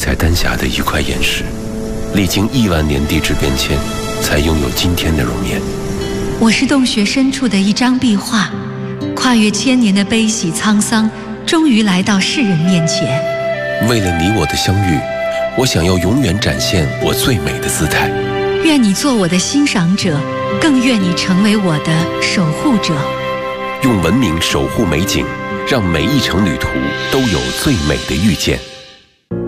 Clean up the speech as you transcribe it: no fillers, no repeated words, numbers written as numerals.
在丹霞的一块岩石，历经亿万年地质变迁，才拥有今天的容颜。 我是洞穴深处的一张壁画，跨越千年的悲喜沧桑，终于来到世人面前。 为了你我的相遇，我想要永远展现我最美的姿态。 愿你做我的欣赏者，更愿你成为我的守护者。 用文明守护美景，让每一程旅途都有最美的遇见。